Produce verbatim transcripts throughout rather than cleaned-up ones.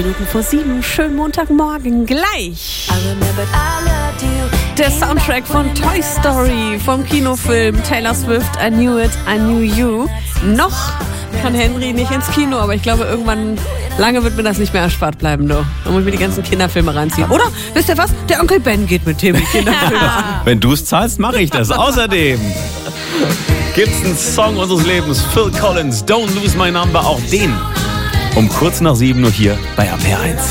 Minuten vor sieben, schönen Montagmorgen gleich. Der Soundtrack von Toy Story vom Kinofilm Taylor Swift, I Knew It, I Knew You. Noch kann Henry nicht ins Kino, aber ich glaube, irgendwann lange wird mir das nicht mehr erspart bleiben, du. Dann muss ich mir die ganzen Kinderfilme reinziehen. Oder, wisst ihr was? Der Onkel Ben geht mit dem Kinderfilme an. Wenn du es zahlst, mache ich das. Außerdem gibt's einen Song unseres Lebens, Phil Collins, Don't Lose My Number, auch den um kurz nach sieben Uhr hier bei R P R eins.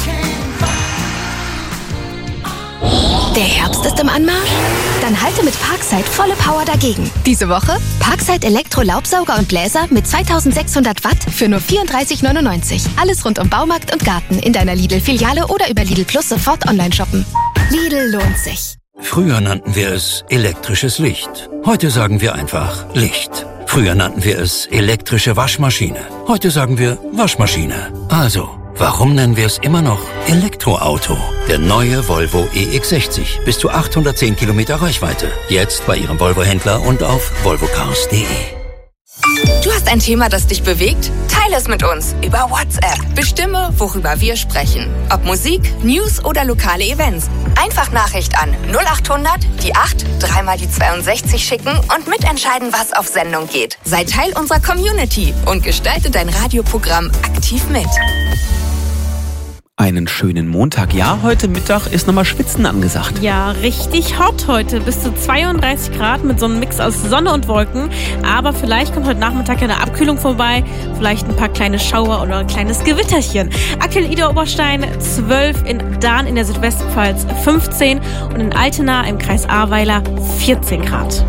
Der Herbst ist im Anmarsch? Dann halte mit Parkside volle Power dagegen. Diese Woche Parkside Elektro-Laubsauger und Bläser mit zweitausendsechshundert Watt für nur vierunddreißig neunundneunzig. Alles rund um Baumarkt und Garten in deiner Lidl-Filiale oder über Lidl Plus sofort online shoppen. Lidl lohnt sich. Früher nannten wir es elektrisches Licht. Heute sagen wir einfach Licht. Früher nannten wir es elektrische Waschmaschine. Heute sagen wir Waschmaschine. Also, warum nennen wir es immer noch Elektroauto? Der neue Volvo E X sechzig. Bis zu achthundertzehn Kilometer Reichweite. Jetzt bei Ihrem Volvo-Händler und auf volvo cars punkt de. Du hast ein Thema, das dich bewegt? Teile es mit uns über WhatsApp. Bestimme, worüber wir sprechen. Ob Musik, News oder lokale Events. Einfach Nachricht an null achthundert, die acht, dreimal die zweiundsechzig schicken und mitentscheiden, was auf Sendung geht. Sei Teil unserer Community und gestalte dein Radioprogramm aktiv mit. Einen schönen Montag. Ja, heute Mittag ist nochmal Schwitzen angesagt. Ja, richtig hot heute. Bis zu zweiunddreißig Grad mit so einem Mix aus Sonne und Wolken. Aber vielleicht kommt heute Nachmittag eine Abkühlung vorbei. Vielleicht ein paar kleine Schauer oder ein kleines Gewitterchen. Aktuell Ida Oberstein zwölf, in Dahn in der Südwestpfalz fünfzehn und in Altena im Kreis Ahrweiler vierzehn Grad.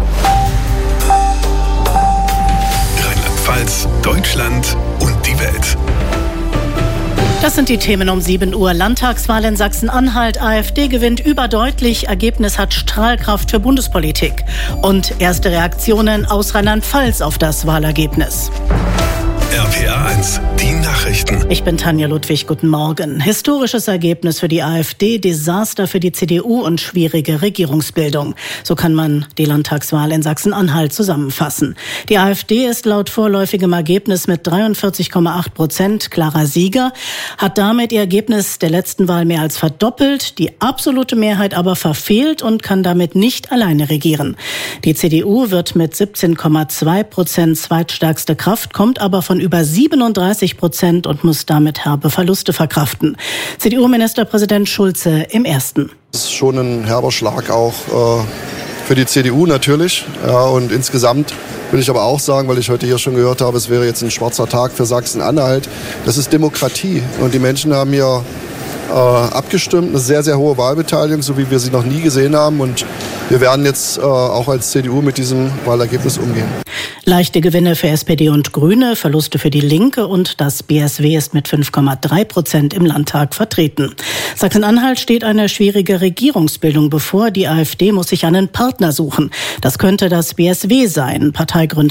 Rheinland-Pfalz, Deutschland und die Welt. Das sind die Themen um sieben Uhr. Landtagswahl in Sachsen-Anhalt. AfD gewinnt überdeutlich. Ergebnis hat Strahlkraft für Bundespolitik. Und erste Reaktionen aus Rheinland-Pfalz auf das Wahlergebnis. R P R eins, die Nachrichten. Ich bin Tanja Ludwig, guten Morgen. Historisches Ergebnis für die AfD, Desaster für die C D U und schwierige Regierungsbildung. So kann man die Landtagswahl in Sachsen-Anhalt zusammenfassen. Die AfD ist laut vorläufigem Ergebnis mit dreiundvierzig Komma acht Prozent klarer Sieger, hat damit ihr Ergebnis der letzten Wahl mehr als verdoppelt, die absolute Mehrheit aber verfehlt und kann damit nicht alleine regieren. Die C D U wird mit siebzehn Komma zwei Prozent zweitstärkste Kraft, kommt aber von über siebenunddreißig Prozent und muss damit herbe Verluste verkraften. C D U-Ministerpräsident Schulze im Ersten. Das ist schon ein herber Schlag auch äh, für die C D U natürlich. Ja, und insgesamt will ich aber auch sagen, weil ich heute hier schon gehört habe, es wäre jetzt ein schwarzer Tag für Sachsen-Anhalt. Das ist Demokratie und die Menschen haben hier äh, abgestimmt. Eine sehr, sehr hohe Wahlbeteiligung, so wie wir sie noch nie gesehen haben. Und wir werden jetzt äh, auch als C D U mit diesem Wahlergebnis umgehen. Leichte Gewinne für S P D und Grüne, Verluste für die Linke und das B S W ist mit fünf Komma drei Prozent im Landtag vertreten. Sachsen-Anhalt steht eine schwierige Regierungsbildung bevor. Die AfD muss sich einen Partner suchen. Das könnte das B S W sein. Parteigründer